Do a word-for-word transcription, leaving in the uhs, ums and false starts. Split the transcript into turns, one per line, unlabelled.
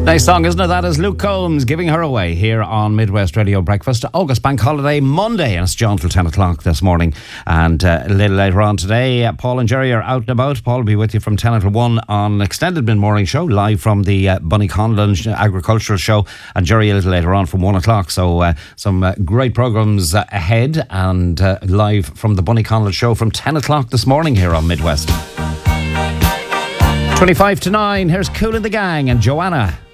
Nice song, isn't it? That is Luke Combs, Giving Her Away, here on Midwest Radio Breakfast. August Bank Holiday Monday, and it's John till ten o'clock this morning. And uh, a little later on today, uh, Paul and Jerry are out and about. Paul will be with you from ten until one on Extended Mid Morning Show, live from the uh, Bunny Conlon Agricultural Show. And Jerry a little later on from one o'clock. So uh, some uh, great programmes uh, ahead, and uh, live from the Bunny Conlon Show from ten o'clock this morning here on Midwest. twenty-five to nine, here's Kool and the Gang and Joanna.